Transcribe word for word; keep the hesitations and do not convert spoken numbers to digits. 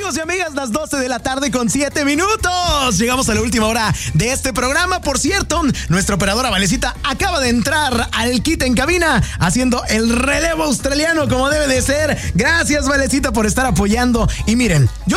Amigos y amigas, las doce de la tarde con siete minutos. Llegamos a la última hora de este programa. Por cierto, nuestra operadora Valecita acaba de entrar al kit en cabina haciendo el relevo australiano como debe de ser. Gracias, Valecita, por estar apoyando. Y miren, yo